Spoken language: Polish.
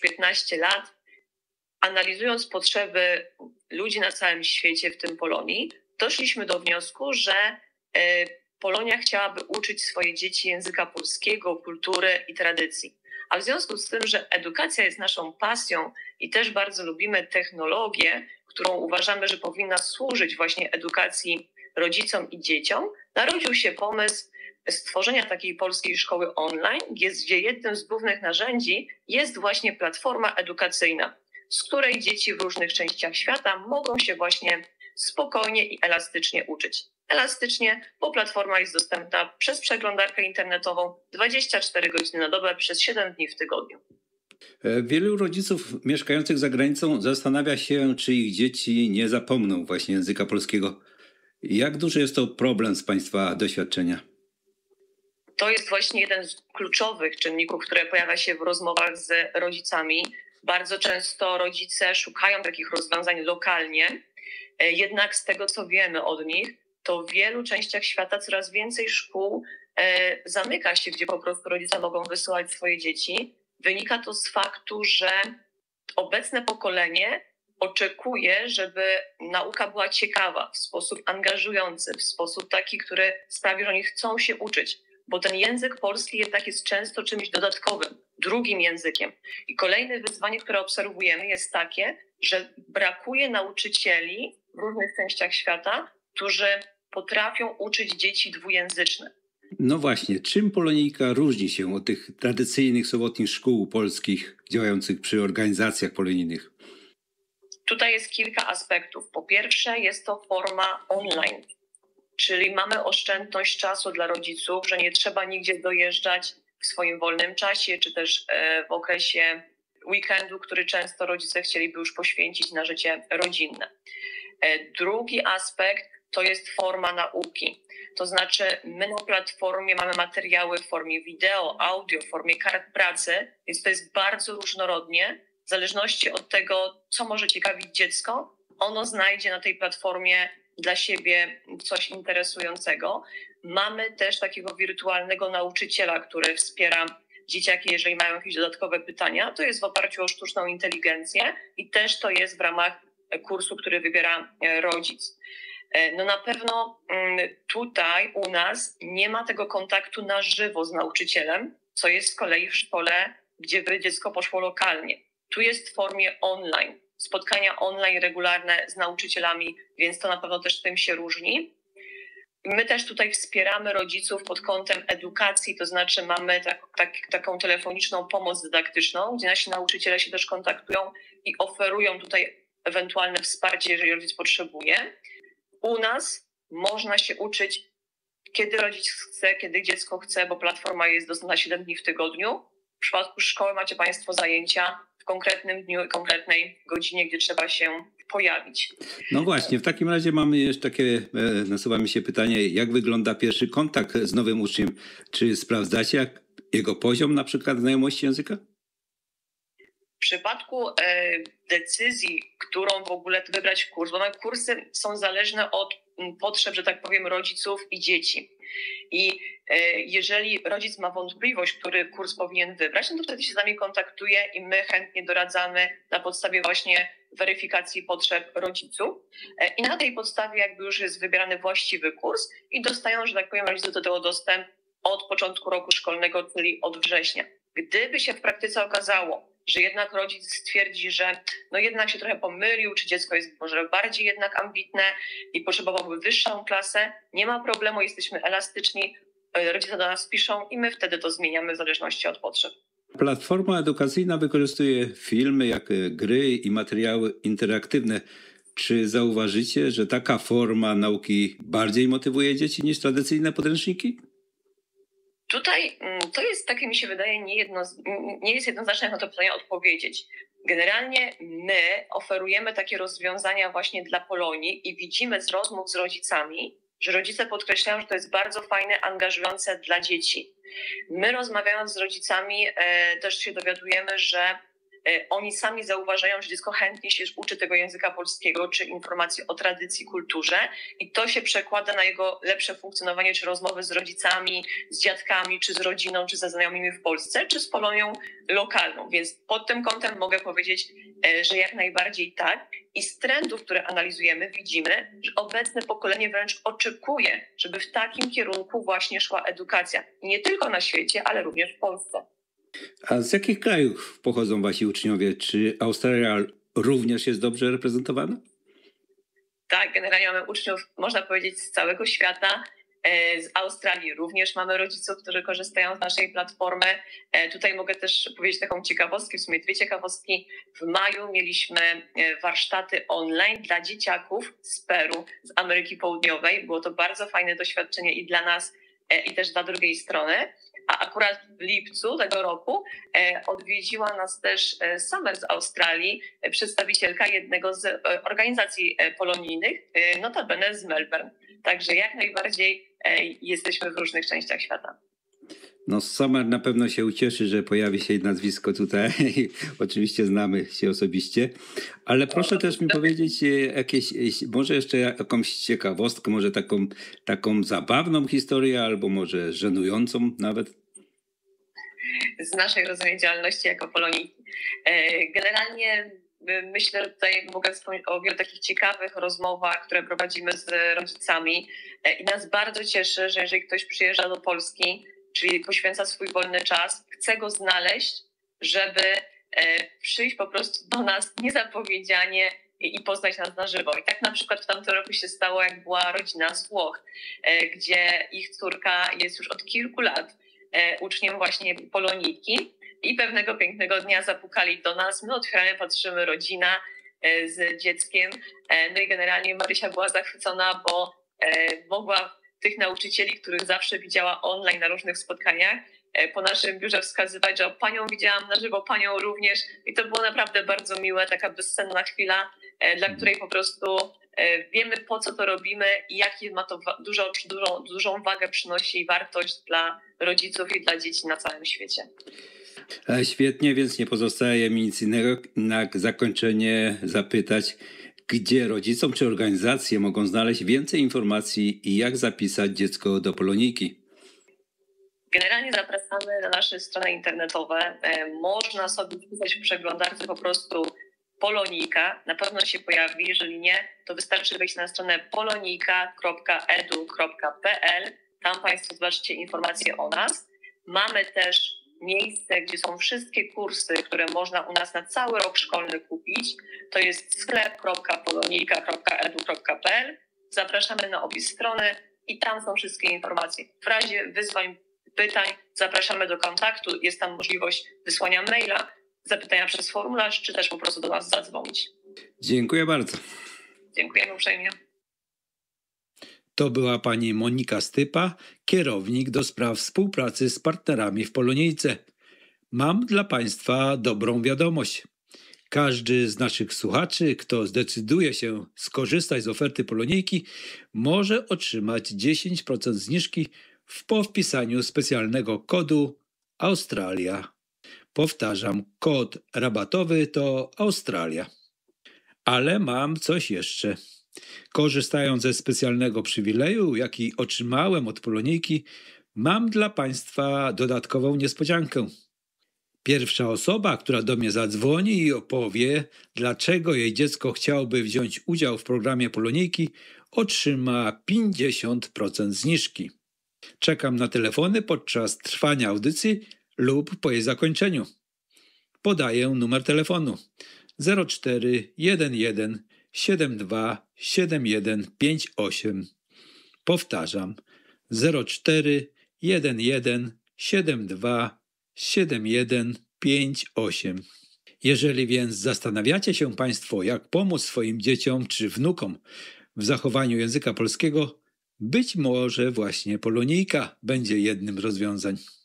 15 lat, analizując potrzeby ludzi na całym świecie, w tym Polonii, doszliśmy do wniosku, że Polonia chciałaby uczyć swoje dzieci języka polskiego, kultury i tradycji. A w związku z tym, że edukacja jest naszą pasją i też bardzo lubimy technologię, którą uważamy, że powinna służyć właśnie edukacji rodzicom i dzieciom, narodził się pomysł stworzenia takiej polskiej szkoły online, gdzie jednym z głównych narzędzi jest właśnie platforma edukacyjna, z której dzieci w różnych częściach świata mogą się właśnie spokojnie i elastycznie uczyć. Elastycznie, bo platforma jest dostępna przez przeglądarkę internetową 24 godziny na dobę przez 7 dni w tygodniu. Wielu rodziców mieszkających za granicą zastanawia się, czy ich dzieci nie zapomną właśnie języka polskiego. Jak duży jest to problem z Państwa doświadczenia? To jest właśnie jeden z kluczowych czynników, które pojawia się w rozmowach z rodzicami. Bardzo często rodzice szukają takich rozwiązań lokalnie, jednak z tego, co wiemy od nich, to w wielu częściach świata coraz więcej szkół zamyka się, gdzie po prostu rodzice mogą wysyłać swoje dzieci. Wynika to z faktu, że obecne pokolenie oczekuje, żeby nauka była ciekawa, w sposób angażujący, w sposób taki, który sprawi, że oni chcą się uczyć. Bo ten język polski jednak jest często czymś dodatkowym, drugim językiem. I kolejne wyzwanie, które obserwujemy, jest takie, że brakuje nauczycieli w różnych częściach świata, którzy potrafią uczyć dzieci dwujęzyczne. No właśnie, czym polonijka różni się od tych tradycyjnych sobotnich szkół polskich działających przy organizacjach polonijnych? Tutaj jest kilka aspektów. Po pierwsze, jest to forma online, czyli mamy oszczędność czasu dla rodziców, że nie trzeba nigdzie dojeżdżać w swoim wolnym czasie, czy też w okresie weekendu, który często rodzice chcieliby już poświęcić na życie rodzinne. Drugi aspekt to jest forma nauki. To znaczy my na platformie mamy materiały w formie wideo, audio, w formie kart pracy, więc to jest bardzo różnorodnie. W zależności od tego, co może ciekawić dziecko, ono znajdzie na tej platformie dla siebie coś interesującego. Mamy też takiego wirtualnego nauczyciela, który wspiera dzieciaki, jeżeli mają jakieś dodatkowe pytania. To jest w oparciu o sztuczną inteligencję i też to jest w ramach kursu, który wybiera rodzic. No na pewno tutaj u nas nie ma tego kontaktu na żywo z nauczycielem, co jest z kolei w szkole, gdzie dziecko poszło lokalnie. Tu jest w formie online, spotkania online regularne z nauczycielami, więc to na pewno też tym się różni. My też tutaj wspieramy rodziców pod kątem edukacji, to znaczy mamy taką telefoniczną pomoc dydaktyczną, gdzie nasi nauczyciele się też kontaktują i oferują tutaj ewentualne wsparcie, jeżeli rodzic potrzebuje. U nas można się uczyć, kiedy rodzic chce, kiedy dziecko chce, bo platforma jest dostępna 7 dni w tygodniu. W przypadku szkoły macie Państwo zajęcia w konkretnym dniu i konkretnej godzinie, gdzie trzeba się pojawić. No właśnie, w takim razie mamy jeszcze nasuwa mi się pytanie, jak wygląda pierwszy kontakt z nowym uczniem? Czy sprawdzacie jego poziom na przykład znajomości języka? W przypadku decyzji, którą w ogóle wybrać kurs, bo kursy są zależne od potrzeb, że tak powiem, rodziców i dzieci. I jeżeli rodzic ma wątpliwość, który kurs powinien wybrać, no to wtedy się z nami kontaktuje i my chętnie doradzamy na podstawie właśnie weryfikacji potrzeb rodziców. I na tej podstawie jakby już jest wybierany właściwy kurs i dostają, że tak powiem, rodzice do tego dostęp od początku roku szkolnego, czyli od września. Gdyby się w praktyce okazało, że jednak rodzic stwierdzi, że no jednak się trochę pomylił, czy dziecko jest może bardziej jednak ambitne i potrzebowałby wyższą klasę, nie ma problemu, jesteśmy elastyczni, rodzice do nas piszą i my wtedy to zmieniamy w zależności od potrzeb. Platforma edukacyjna wykorzystuje filmy, jak gry i materiały interaktywne. Czy zauważycie, że taka forma nauki bardziej motywuje dzieci niż tradycyjne podręczniki? Tutaj to jest takie, mi się wydaje, nie jest jednoznacznie na to pytanie odpowiedzieć. Generalnie my oferujemy takie rozwiązania właśnie dla Polonii i widzimy z rozmów z rodzicami, że rodzice podkreślają, że to jest bardzo fajne, angażujące dla dzieci. My rozmawiając z rodzicami też się dowiadujemy, że oni sami zauważają, że dziecko chętnie się uczy tego języka polskiego, czy informacji o tradycji, kulturze i to się przekłada na jego lepsze funkcjonowanie, czy rozmowy z rodzicami, z dziadkami, czy z rodziną, czy ze znajomymi w Polsce, czy z Polonią lokalną. Więc pod tym kątem mogę powiedzieć, że jak najbardziej tak. I z trendów, które analizujemy, widzimy, że obecne pokolenie wręcz oczekuje, żeby w takim kierunku właśnie szła edukacja. I nie tylko na świecie, ale również w Polsce. A z jakich krajów pochodzą wasi uczniowie? Czy Australia również jest dobrze reprezentowana? Tak, generalnie mamy uczniów, można powiedzieć, z całego świata. Z Australii również mamy rodziców, którzy korzystają z naszej platformy. Tutaj mogę też powiedzieć taką ciekawostkę, w sumie 2 ciekawostki. W maju mieliśmy warsztaty online dla dzieciaków z Peru, z Ameryki Południowej. Było to bardzo fajne doświadczenie i dla nas, i też dla drugiej strony. A akurat w lipcu tego roku odwiedziła nas też Summer z Australii, przedstawicielka jednego z organizacji polonijnych, notabene z Melbourne. Także jak najbardziej jesteśmy w różnych częściach świata. No Summer na pewno się ucieszy, że pojawi się nazwisko tutaj. Oczywiście znamy się osobiście. Ale proszę też mi powiedzieć może jeszcze jakąś ciekawostkę, może taką zabawną historię, albo może żenującą nawet. Z naszej rozumienia działalności jako Polonii. Generalnie myślę, że tutaj mogę wspomnieć o wielu takich ciekawych rozmowach, które prowadzimy z rodzicami i nas bardzo cieszy, że jeżeli ktoś przyjeżdża do Polski, czyli poświęca swój wolny czas, chce go znaleźć, żeby przyjść po prostu do nas niezapowiedzianie i poznać nas na żywo. I tak na przykład w tamtym roku się stało, jak była rodzina z Włoch, gdzie ich córka jest już od kilku lat uczniem właśnie polonijki i pewnego pięknego dnia zapukali do nas. My otwieramy, patrzymy, rodzina z dzieckiem. No i generalnie Marysia była zachwycona, bo mogła tych nauczycieli, których zawsze widziała online na różnych spotkaniach, po naszym biurze wskazywać, że panią widziałam na żywo, panią również. I to było naprawdę bardzo miłe, taka bezcenna chwila, dla której po prostu wiemy, po co to robimy i jakie ma to dużą wagę przynosi i wartość dla rodziców i dla dzieci na całym świecie. Świetnie, więc nie pozostaje mi nic innego, na zakończenie zapytać, gdzie rodzicom czy organizacje mogą znaleźć więcej informacji i jak zapisać dziecko do polonijki. Generalnie zapraszamy na nasze strony internetowe. Można sobie wpisać w przeglądarce po prostu Polonijka. Na pewno się pojawi. Jeżeli nie, to wystarczy wejść na stronę polonijka.edu.pl. Tam Państwo zobaczycie informacje o nas. Mamy też miejsce, gdzie są wszystkie kursy, które można u nas na cały rok szkolny kupić. To jest sklep.polonijka.edu.pl. Zapraszamy na opis strony i tam są wszystkie informacje. W razie wyzwań, pytań zapraszamy do kontaktu. Jest tam możliwość wysłania maila, zapytania przez formularz, czy też po prostu do nas zadzwonić. Dziękuję bardzo. Dziękujemy uprzejmie. To była pani Monika Stypa, kierownik do spraw współpracy z partnerami w Polonijce. Mam dla Państwa dobrą wiadomość. Każdy z naszych słuchaczy, kto zdecyduje się skorzystać z oferty Polonijki, może otrzymać 10% zniżki po wpisaniu specjalnego kodu Australia. Powtarzam, kod rabatowy to Australia. Ale mam coś jeszcze. Korzystając ze specjalnego przywileju, jaki otrzymałem od Polonijki, mam dla Państwa dodatkową niespodziankę. Pierwsza osoba, która do mnie zadzwoni i opowie, dlaczego jej dziecko chciałoby wziąć udział w programie Polonijki, otrzyma 50% zniżki. Czekam na telefony podczas trwania audycji lub po jej zakończeniu. Podaję numer telefonu 0411 72 7158. Powtarzam 0411 72 7158. Jeżeli więc zastanawiacie się Państwo, jak pomóc swoim dzieciom czy wnukom w zachowaniu języka polskiego, być może właśnie Polonijka będzie jednym z rozwiązań.